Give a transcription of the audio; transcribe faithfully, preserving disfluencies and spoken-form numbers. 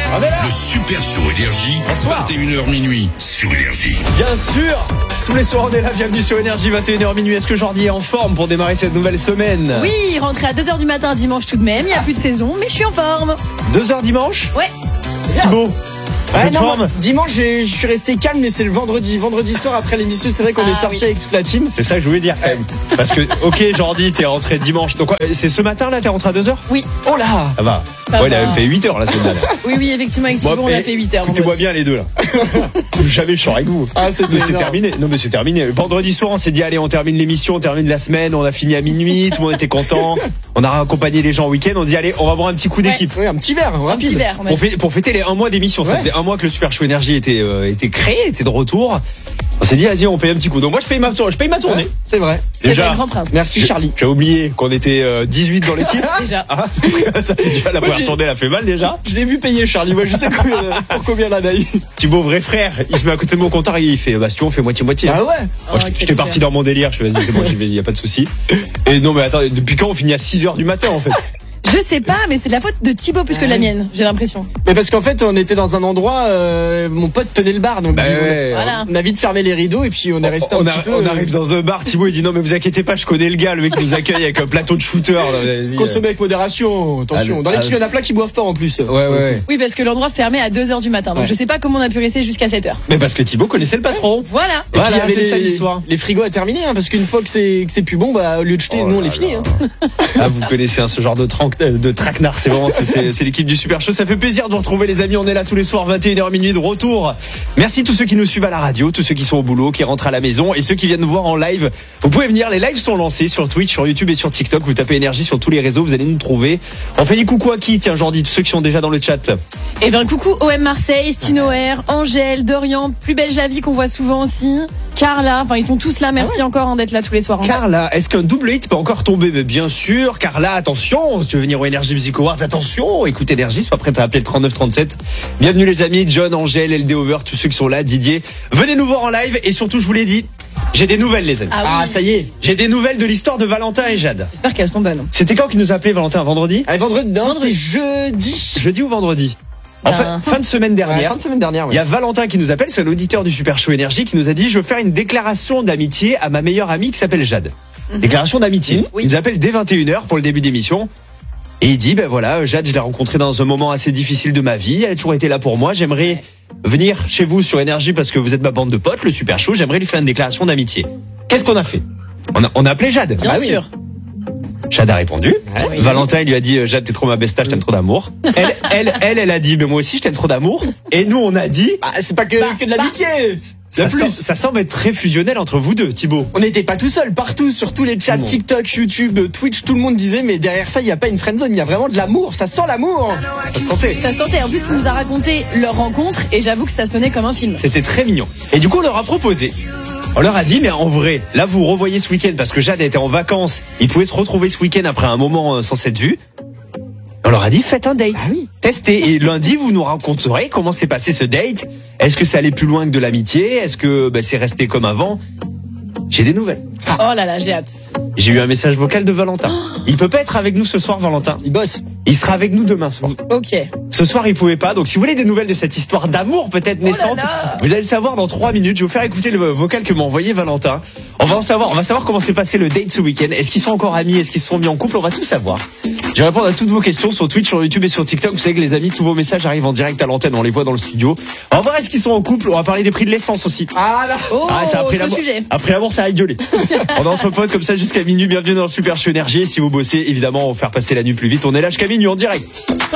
On est là. Le Super Show Énergie, Bonsoir. vingt et une heures minuit sur Énergie. Bien sûr. Tous les soirs on est là, bienvenue sur Énergie, vingt et une heures minuit. Est-ce que Jordi est en forme pour démarrer cette nouvelle semaine? Oui, rentré à deux heures du matin dimanche tout de même, il n'y a plus de saison, mais je suis en forme. deux heures dimanche. Ouais. Thibaut, Ouais, en non, forme? moi, dimanche, j'ai- je suis resté calme, mais c'est le vendredi. Vendredi soir, après l'émission, c'est vrai qu'on Ah, est sorti oui. avec toute la team. C'est ça que je voulais dire quand même. Parce que, ok Jordi, t'es rentré dimanche. Donc quoi, c'est ce matin là, t'es rentré à deux heures? Oui, Oh là Ça va. Ça Ouais, il va. avait fait huit heures la semaine dernière. oui, oui, effectivement, avec Thibaut, Bon, on a et- fait huit heures. Écoutez-moi vendredi. bien les deux là. Plus jamais je sors avec vous. Ah, c'était Mais c'est énorme. terminé. Non mais c'est terminé. Vendredi soir, on s'est dit allez, on termine l'émission, on termine la semaine, on a fini à minuit, tout le monde était content. On a accompagné les gens au week-end. On dit allez, on va boire un petit coup Ouais. d'équipe. Oui, un petit verre, Un rapide. petit verre, on a Pour, fait. fê- pour fêter les un mois d'émission, ça Ouais. faisait un mois que le Super Show Énergie était euh, était créé, était de retour. On s'est dit vas-y, on paye un petit coup. Donc moi je paye ma tournée, je paye ma tournée. Ouais, c'est vrai. C'est Déjà. vrai, grand prince. Merci Charlie. J'ai oublié qu'on était euh, dix-huit dans l'équipe. Déjà. Ah, ça fait déjà la première j'ai- tournée, elle a fait mal déjà. Je l'ai vu payer Charlie, moi je sais combien, pour combien la daille. Thibaut, vrai frère, il se met à côté de mon compteur et il fait Bastion, on fait moitié-moitié. Ah ouais. Moi, Oh, j'étais quel parti cœur. dans mon délire, je fais vas-y, c'est bon, j'y vais, y a pas de souci. Et non, mais attends, depuis quand on finit à six heures du matin en fait? Je sais pas, mais c'est de la faute de Thibaut plus que de la mienne, j'ai l'impression. Mais parce qu'en fait, on était dans un endroit, euh, mon pote tenait le bar, donc Bah on, a- ouais, Voilà. on a vite fermé les rideaux et puis on est resté un on, petit a- peu. on euh, arrive dans un bar, Thibaut il dit non mais vous inquiétez pas, je connais le gars, le mec qui nous accueille avec un plateau de shooter. là, vas-y. Consommer avec modération, attention. Allez, Dans l'équipe, il allez. y en a plein qui boivent pas en plus. Ouais, ouais, ouais. Oui, parce que l'endroit fermait à deux heures du matin, donc Ouais. je sais pas comment on a pu rester jusqu'à sept heures. Mais parce que Thibaut connaissait le patron. Voilà. Et puis Voilà, il y avait c'est ça les, l'histoire. les frigos à terminer, hein, parce qu'une fois que c'est que c'est plus bon, bah au lieu de jeter, Oh nous on là les finit. là. Hein. Ah, vous connaissez hein, ce genre de, tranc- euh, de traquenard, c'est vraiment c'est, c'est, c'est l'équipe du Super Show. Ça fait plaisir de vous retrouver les amis, on est là tous les soirs vingt et une heures minuit de retour. Merci tous ceux qui nous suivent à la radio, tous ceux qui sont au boulot, qui rentrent à la maison et ceux qui viennent nous voir en live. Vous pouvez venir, les lives sont lancés sur Twitch, sur YouTube et sur TikTok. Vous tapez Énergie sur tous les réseaux, vous allez nous trouver. On fait des coucou à qui? Tiens Jordi, tous ceux qui sont déjà dans le chat. Eh bien, coucou O M Marseille, Stino R, Angèle, Dorian, Plus Belge la vie qu'on voit souvent aussi, Carla, enfin ils sont tous là, merci encore hein, d'être là tous les soirs. hein. Carla, est-ce qu'un double hit peut encore tomber? Mais bien sûr, Carla, attention, si tu veux venir au Energy Music Awards, attention, écoute Énergie, sois prête à appeler le trente-neuf trente-sept. Bienvenue les amis, John, Angèle, L D Over, tous ceux qui sont là, Didier. Venez nous voir en live et surtout, je vous l'ai dit, j'ai des nouvelles les amis. Ah, Ah oui. ça y est. J'ai des nouvelles de l'histoire de Valentin et Jade. J'espère qu'elles sont bonnes. C'était quand qui nous a appelé Valentin? Vendredi? Allez, vendredi, non, Vendredi. c'était jeudi. Jeudi ou vendredi? Ben, Enfin, fin de semaine Ouais, dernière. fin de semaine dernière. Il Ouais. y a Valentin qui nous appelle, c'est l'auditeur du Super Show Énergie qui nous a dit je veux faire une déclaration d'amitié à ma meilleure amie qui s'appelle Jade. Déclaration d'amitié. Oui. Il nous appelle dès vingt et une heures pour le début d'émission. Et il dit ben voilà, Jade, je l'ai rencontrée dans un moment assez difficile de ma vie, elle a toujours été là pour moi, j'aimerais venir chez vous sur Énergie parce que vous êtes ma bande de potes, le Super Show, j'aimerais lui faire une déclaration d'amitié. Qu'est-ce qu'on a fait? On a, on a appelé Jade. Bien Ah oui. sûr. Jade a répondu. Oui. Valentin, il lui a dit, euh, Jade, t'es trop ma besta, je t'aime trop d'amour. Elle, elle, elle, elle a dit, mais moi aussi, je t'aime trop d'amour. Et nous, on a dit, Bah, c'est pas que, Bah, que de l'amitié. ça, La plus. semble, ça semble être très fusionnel entre vous deux, Thibaut. On n'était pas tout seul, partout, sur tous les chats, Tout le monde. TikTok, YouTube, Twitch, tout le monde disait, mais derrière ça, il n'y a pas une friendzone, il y a vraiment de l'amour, ça sent l'amour. Ça se sentait. Ça sentait. En plus, il nous a raconté leur rencontre et j'avoue que ça sonnait comme un film. C'était très mignon. Et du coup, on leur a proposé. On leur a dit, mais en vrai, là, vous revoyez ce week-end parce que Jade était en vacances. Ils pouvaient se retrouver ce week-end après un moment euh, sans s'être vus. On leur a dit, faites un date. Ah oui. Testez. Et lundi, vous nous raconterez comment s'est passé ce date. Est-ce que ça allait plus loin que de l'amitié? Est-ce que bah, c'est resté comme avant? J'ai des nouvelles. Oh là là, j'ai hâte. J'ai eu un message vocal de Valentin. Il peut pas être avec nous ce soir, Valentin. Il bosse. Il sera avec nous demain soir. Ok. Ce soir, il pouvait pas. Donc, si vous voulez des nouvelles de cette histoire d'amour peut-être naissante, là. vous allez le savoir dans trois minutes. Je vais vous faire écouter le vocal que m'a envoyé Valentin. On va en savoir. On va savoir comment s'est passé le date ce week-end. Est-ce qu'ils sont encore amis? Est-ce qu'ils se sont mis en couple? On va tout savoir. Je vais répondre à toutes vos questions sur Twitch, sur YouTube et sur TikTok. Vous savez que les amis, tous vos messages arrivent en direct à l'antenne. On les voit dans le studio. On va voir est-ce qu'ils sont en couple. On va parler des prix de l'essence aussi. Ah là. Oh, Ah, ça, après autre l'amour, sujet. après l'amour, ça a gueulé. On est entre potes comme ça jusqu'à minuit. Bienvenue dans le Super Show Énergie. Si vous bossez, évidemment, on va faire passer la nuit plus vite. On est là jusqu'à minuit en direct.